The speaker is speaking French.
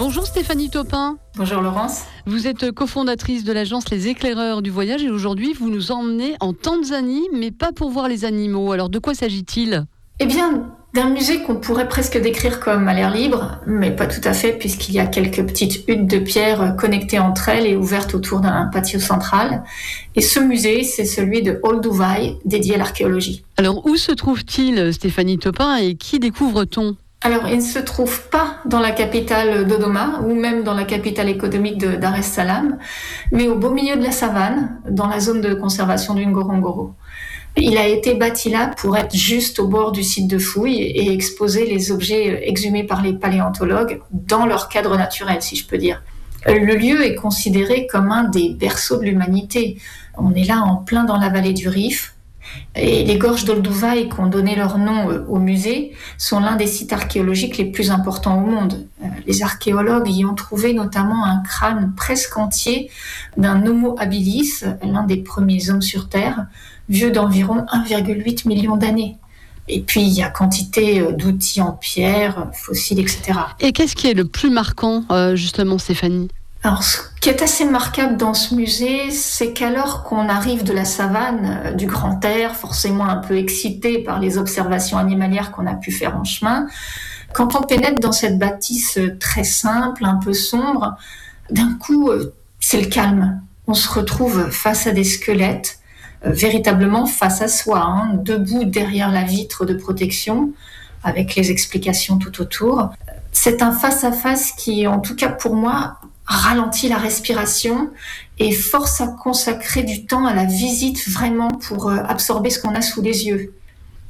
Bonjour Stéphanie Taupin. Bonjour Laurence. Vous êtes cofondatrice de l'agence Les Éclaireurs du Voyage et aujourd'hui vous nous emmenez en Tanzanie, mais pas pour voir les animaux. Alors de quoi s'agit-il ? Eh bien, d'un musée qu'on pourrait presque décrire comme à l'air libre, mais pas tout à fait puisqu'il y a quelques petites huttes de pierre connectées entre elles et ouvertes autour d'un patio central. Et ce musée, c'est celui de Olduvai, dédié à l'archéologie. Alors où se trouve-t-il Stéphanie Taupin et qui découvre-t-on ? Alors, il ne se trouve pas dans la capitale Dodoma ou même dans la capitale économique de Dar es Salaam, mais au beau milieu de la savane, dans la zone de conservation du Ngorongoro. Il a été bâti là pour être juste au bord du site de fouilles et exposer les objets exhumés par les paléontologues dans leur cadre naturel, si je peux dire. Le lieu est considéré comme un des berceaux de l'humanité. On est là en plein dans la vallée du Rif. Et les gorges d'Olduvai qui ont donné leur nom au musée sont l'un des sites archéologiques les plus importants au monde. Les archéologues y ont trouvé notamment un crâne presque entier d'un Homo habilis, l'un des premiers hommes sur Terre, vieux d'environ 1,8 million d'années. Et puis, il y a quantité d'outils en pierre, fossiles, etc. Et qu'est-ce qui est le plus marquant, justement, Stéphanie ? Alors, ce qui est assez remarquable dans ce musée, c'est qu'alors qu'on arrive de la savane, du grand air, forcément un peu excité par les observations animalières qu'on a pu faire en chemin, quand on pénètre dans cette bâtisse très simple, un peu sombre, d'un coup, c'est le calme. On se retrouve face à des squelettes, véritablement face à soi, debout derrière la vitre de protection, avec les explications tout autour. C'est un face-à-face qui, en tout cas pour moi, ralentit la respiration et force à consacrer du temps à la visite vraiment pour absorber ce qu'on a sous les yeux.